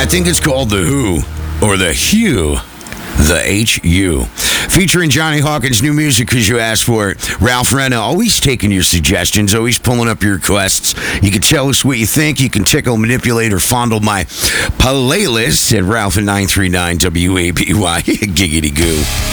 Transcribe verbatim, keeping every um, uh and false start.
I think it's called The Who, or The Hue. The H U. Featuring Johnny Hawkins' new music because you asked for it. Ralph Renna, always taking your suggestions, always pulling up your requests. You can tell us what you think. You can tickle, manipulate, or fondle my playlist at Ralph at nine three nine W A B Y. Giggity goo.